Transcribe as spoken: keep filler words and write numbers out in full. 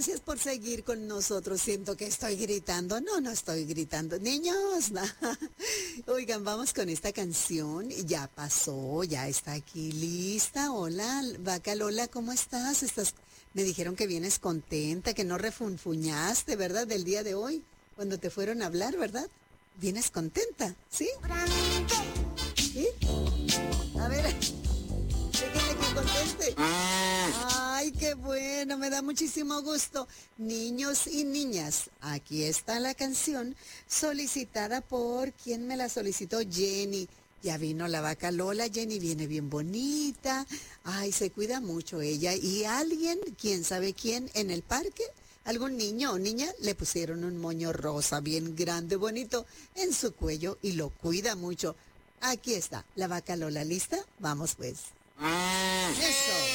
gracias por seguir con nosotros. Siento que estoy gritando. No, no estoy gritando. Niños, no. Oigan, vamos con esta canción. Ya pasó, ya está aquí lista. Hola, Vaca Lola, ¿cómo estás? ¿Estás? Me dijeron que vienes contenta, que no refunfuñaste, ¿verdad? Del día de hoy, cuando te fueron a hablar, ¿verdad? ¿Vienes contenta? ¿Sí? ¿Sí? A ver, déjenme que conteste. Ay, qué bueno, me da muchísimo gusto. Niños y niñas, aquí está la canción solicitada por, ¿quién me la solicitó? Jenny. Ya vino la Vaca Lola, Jenny viene bien bonita. Ay, se cuida mucho ella. Y alguien, quién sabe quién, en el parque, algún niño o niña, le pusieron un moño rosa bien grande, bonito, en su cuello y lo cuida mucho. Aquí está, la Vaca Lola, ¿lista? Vamos pues. Eso.